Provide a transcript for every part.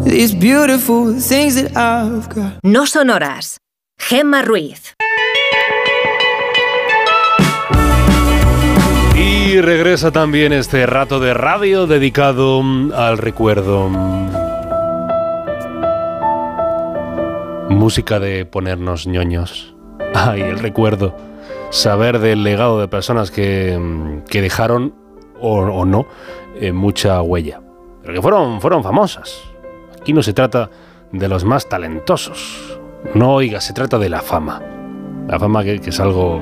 these beautiful things that I've got. No sonoras. Gemma Ruiz. Y regresa también este rato de radio dedicado al recuerdo. Música de ponernos ñoños. Ay, el recuerdo. Saber del legado de personas que dejaron, o no, mucha huella. Pero que fueron famosas. Aquí no se trata de los más talentosos. No, oiga, se trata de la fama. La fama que es algo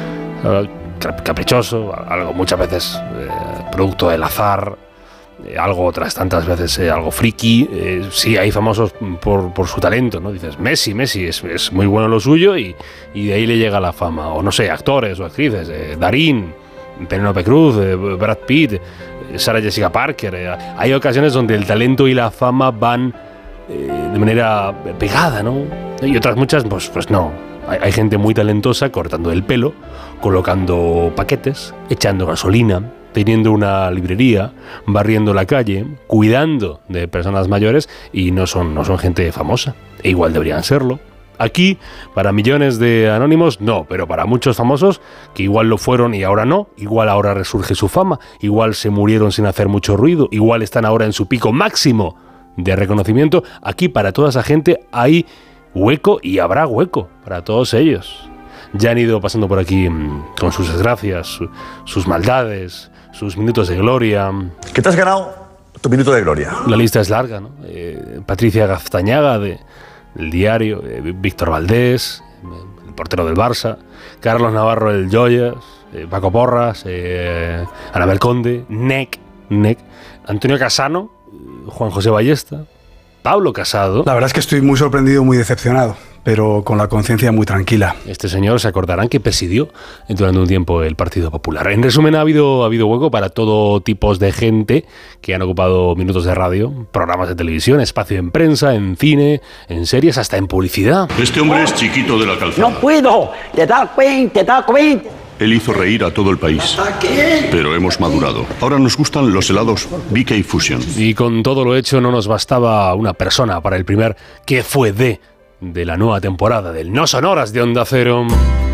caprichoso, algo muchas veces producto del azar, algo otras tantas veces algo friki. Sí, hay famosos por su talento, ¿no? Dices, Messi es muy bueno lo suyo y de ahí le llega la fama. O no sé, actores o actrices, Darín, Penélope Cruz, Brad Pitt, Sarah Jessica Parker. Hay ocasiones donde el talento y la fama van de manera pegada, ¿no? Y otras muchas, pues no. Hay gente muy talentosa cortando el pelo, colocando paquetes, echando gasolina, teniendo una librería, barriendo la calle, cuidando de personas mayores y no son gente famosa. E igual deberían serlo. Aquí, para millones de anónimos, no, pero para muchos famosos, que igual lo fueron y ahora no, igual ahora resurge su fama, igual se murieron sin hacer mucho ruido, igual están ahora en su pico máximo de reconocimiento, aquí para toda esa gente hay hueco y habrá hueco para todos ellos. Ya han ido pasando por aquí con sus desgracias, sus maldades, sus minutos de gloria. ¿Qué te has ganado? Tu minuto de gloria. La lista es larga, ¿no? Patricia Gaztañaga del Diario, Víctor Valdés, el portero del Barça, Carlos Navarro del Joyas, Paco Porras, Anabel Conde, Nec, Antonio Casano, Juan José Ballesta, Pablo Casado. La verdad es que estoy muy sorprendido, muy decepcionado, pero con la conciencia muy tranquila. Este señor se acordarán que presidió durante un tiempo el Partido Popular. En resumen, ha habido hueco para todo tipo de gente que han ocupado minutos de radio, programas de televisión, espacio en prensa, en cine, en series, hasta en publicidad. Este hombre es Chiquito de la Calzada. ¡No puedo! ¡Te das cuenta! Él hizo reír a todo el país. Pero hemos madurado. Ahora nos gustan los helados BK Fusion. Y con todo lo hecho no nos bastaba una persona para el primer ¿Qué fue de la nueva temporada del No Sonoras de Onda Cero?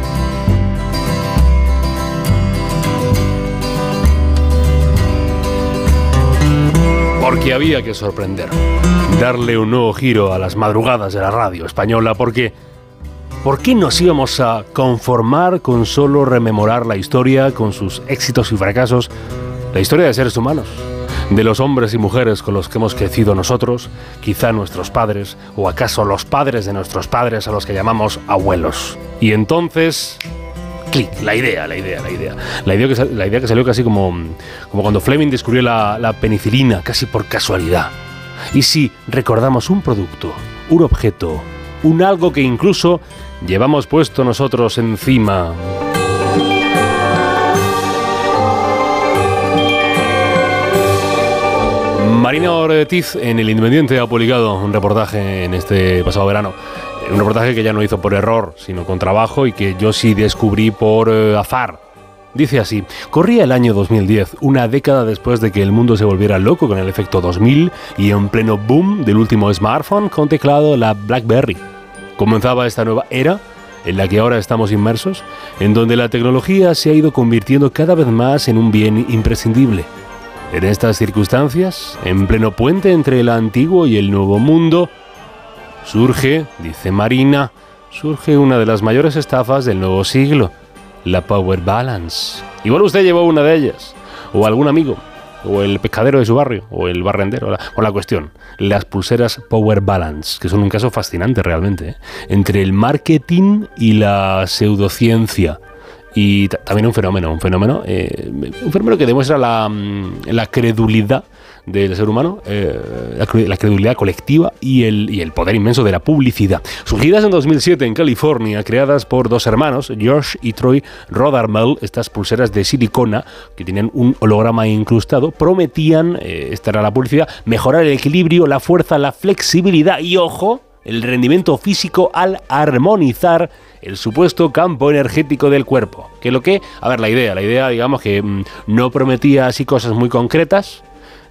Porque había que sorprender, darle un nuevo giro a las madrugadas de la radio española, porque ¿por qué nos íbamos a conformar con solo rememorar la historia, con sus éxitos y fracasos, la historia de seres humanos? De los hombres y mujeres con los que hemos crecido nosotros, quizá nuestros padres, o acaso los padres de nuestros padres a los que llamamos abuelos. Y entonces, clic, la idea que salió casi como cuando Fleming descubrió la penicilina, casi por casualidad. Y si recordamos un producto, un objeto, un algo que incluso llevamos puesto nosotros encima. Marina Ortiz en El Independiente ha publicado un reportaje en este pasado verano. Un reportaje que ya no hizo por error, sino con trabajo y que yo sí descubrí por azar. Dice así: corría el año 2010, una década después de que el mundo se volviera loco con el efecto 2000 y en pleno boom del último smartphone con teclado, la BlackBerry. Comenzaba esta nueva era en la que ahora estamos inmersos, en donde la tecnología se ha ido convirtiendo cada vez más en un bien imprescindible. En estas circunstancias, en pleno puente entre el antiguo y el nuevo mundo, surge, dice Marina, una de las mayores estafas del nuevo siglo, la Power Balance. Igual usted llevó una de ellas, o algún amigo, o el pescadero de su barrio, o el barrendero, o la cuestión, las pulseras Power Balance, que son un caso fascinante realmente, entre el marketing y la pseudociencia. Y también un fenómeno que demuestra la credulidad del ser humano, la credulidad colectiva y el poder inmenso de la publicidad. Surgidas en 2007 en California, creadas por dos hermanos, George y Troy Rothermel, estas pulseras de silicona que tenían un holograma incrustado, prometían, esta era la publicidad, mejorar el equilibrio, la fuerza, la flexibilidad y, ojo, el rendimiento físico al armonizar el supuesto campo energético del cuerpo. La idea, digamos que no prometía así cosas muy concretas,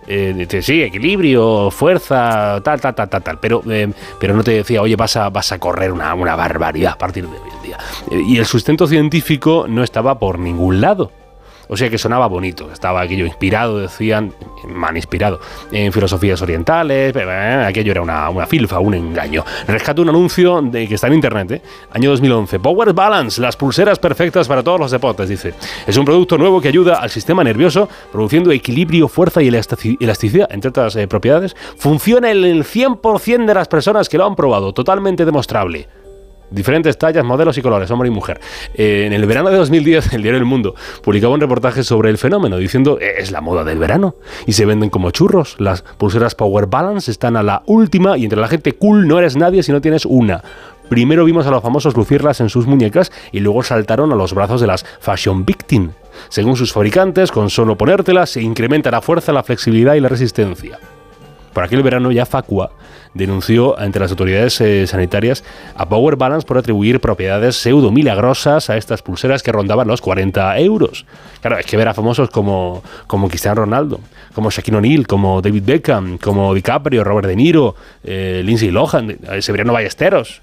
Dice, sí, equilibrio, fuerza, tal, pero no te decía, oye, vas a correr una barbaridad a partir de hoy en día. Y el sustento científico no estaba por ningún lado. O sea que sonaba bonito, estaba aquello inspirado, decían, man inspirado, en filosofías orientales, aquello era una filfa, un engaño. Rescato un anuncio que está en internet, año 2011, Power Balance, las pulseras perfectas para todos los deportes, dice. Es un producto nuevo que ayuda al sistema nervioso, produciendo equilibrio, fuerza y elasticidad, entre otras propiedades. Funciona en el 100% de las personas que lo han probado, totalmente demostrable. Diferentes tallas, modelos y colores, hombre y mujer. En el verano de 2010, el diario El Mundo publicaba un reportaje sobre el fenómeno, diciendo, es la moda del verano, y se venden como churros. Las pulseras Power Balance están a la última, y entre la gente cool no eres nadie si no tienes una. Primero vimos a los famosos lucirlas en sus muñecas, y luego saltaron a los brazos de las Fashion Victim. Según sus fabricantes, con solo ponértelas se incrementa la fuerza, la flexibilidad y la resistencia. Por aquel verano ya Facua denunció ante las autoridades sanitarias a Power Balance por atribuir propiedades pseudo-milagrosas a estas pulseras que rondaban los 40 euros. Claro, es que ver a famosos como Cristiano Ronaldo, como Shaquille O'Neal, como David Beckham, como DiCaprio, Robert De Niro, Lindsay Lohan, Severiano Ballesteros,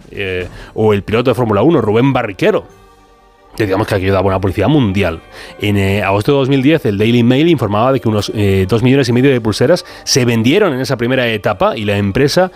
o el piloto de Fórmula 1, Rubén Barrichello. Digamos que aquello daba una publicidad mundial. En agosto de 2010, el Daily Mail informaba de que unos 2,5 millones de pulseras se vendieron en esa primera etapa y la empresa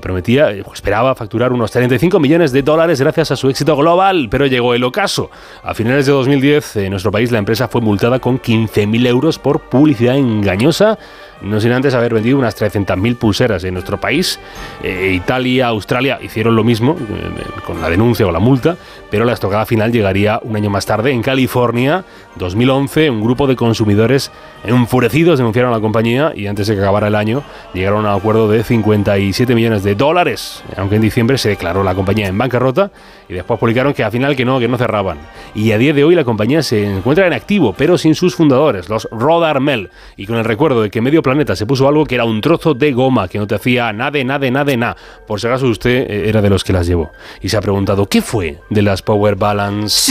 esperaba facturar unos 35 millones de dólares gracias a su éxito global, pero llegó el ocaso. A finales de 2010, en nuestro país, la empresa fue multada con 15.000 euros por publicidad engañosa, no sin antes haber vendido unas 300.000 pulseras en nuestro país. Italia, Australia hicieron lo mismo con la denuncia o la multa, pero la estocada final llegaría un año más tarde. En California, 2011, un grupo de consumidores enfurecidos denunciaron a la compañía y antes de que acabara el año llegaron a un acuerdo de 57 millones de dólares, aunque en diciembre se declaró la compañía en bancarrota y después publicaron que al final que no cerraban. Y a día de hoy la compañía se encuentra en activo, pero sin sus fundadores, los Rod Armel, y con el recuerdo de que medio planeta se puso algo que era un trozo de goma que no te hacía nada. Por si acaso usted era de los que las llevó y se ha preguntado, ¿qué fue de las Power Balance?